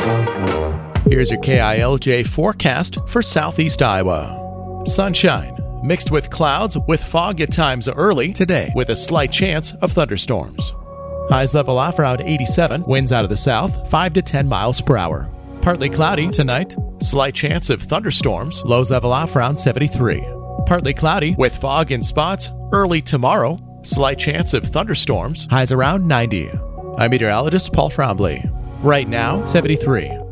Here's your KILJ forecast for southeast Iowa. Sunshine, mixed with clouds with fog at times early today, with a slight chance of thunderstorms. Highs level off around 87, winds out of the south, 5 to 10 miles per hour. Partly cloudy tonight, slight chance of thunderstorms, lows level off around 73. Partly cloudy with fog in spots early tomorrow, slight chance of thunderstorms, highs around 90. I'm meteorologist Paul Trombley. Right now, 73.